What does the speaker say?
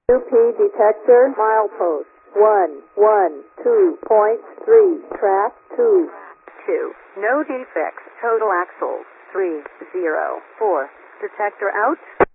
UP detector, milepost 112.3, track 2. 2. No defects. Total axles 304. Detector out.